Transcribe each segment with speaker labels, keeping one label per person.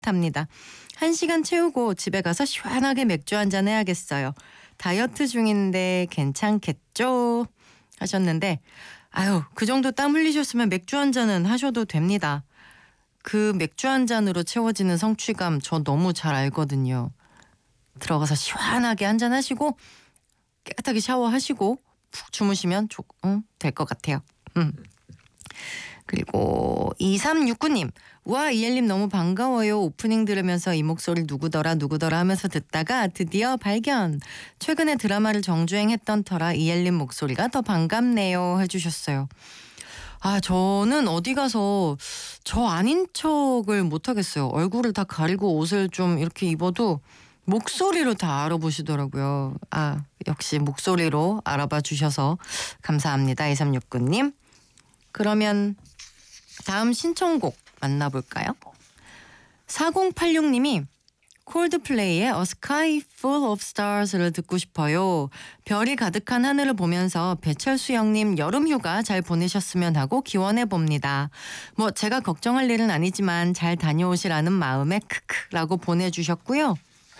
Speaker 1: 합니다. 1시간 채우고 집에 가서 시원하게 맥주 한잔 해야겠어요. 다이어트 중인데 괜찮겠죠? 하셨는데 아유, 그 정도 땀 흘리셨으면 맥주 한 잔은 하셔도 됩니다. 그 맥주 한 잔으로 채워지는 성취감 저 너무 잘 알거든요. 들어가서 시원하게 한 잔 하시고 깨끗하게 샤워하시고 푹 주무시면 될 것 같아요. 그리고 2369님. 와, 이엘님 너무 반가워요. 오프닝 들으면서 이 목소리 누구더라 하면서 듣다가 드디어 발견. 최근에 드라마를 정주행했던 터라 이엘님 목소리가 더 반갑네요 해주셨어요. 아, 저는 어디 가서 저 아닌 척을 못하겠어요. 얼굴을 다 가리고 옷을 좀 이렇게 입어도 목소리로 다 알아보시더라고요. 아, 역시 목소리로 알아봐 주셔서 감사합니다. 2369님. 그러면 다음 신청곡 만나볼까요? 4086님이 콜드플레이의 A Sky Full of Stars를 듣고 싶어요. 별이 가득한 하늘을 보면서 배철수 형님 여름휴가 잘 보내셨으면 하고 기원해봅니다. 뭐 제가 걱정할 일은 아니지만 잘 다녀오시라는 마음에 크크라고 보내주셨고요.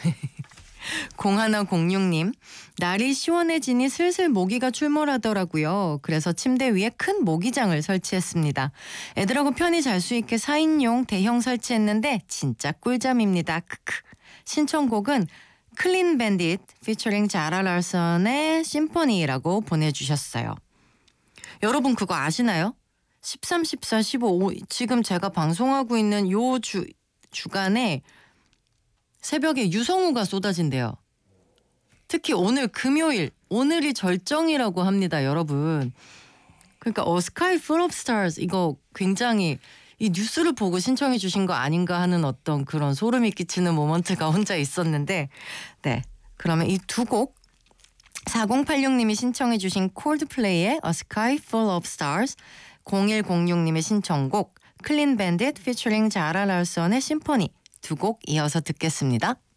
Speaker 1: 0106님, 날이 시원해지니 슬슬 모기가 출몰하더라고요. 그래서 침대 위에 큰 모기장을 설치했습니다. 애들하고 편히 잘 수 있게 4인용 대형 설치했는데 진짜 꿀잠입니다. 크크. 신청곡은 클린 밴딧 피처링 자라 랄슨의 심포니라고 보내주셨어요. 여러분 그거 아시나요? 13, 14, 15 지금 제가 방송하고 있는 요 주간에 새벽에 유성우가 쏟아진대요. 특히 오늘 금요일, 오늘이 절정이라고 합니다, 여러분. 그러니까 A Sky Full of Stars 이거 굉장히 이 뉴스를 보고 신청해 주신 거 아닌가 하는 어떤 그런 소름이 끼치는 모먼트가 혼자 있었는데 네, 그러면 이 두 곡 4086님이 신청해 주신 콜드플레이의 A Sky Full of Stars 0106님의 신청곡 클린 밴딧 피처링 자라 랄슨의 심포니 두 곡 이어서 듣겠습니다.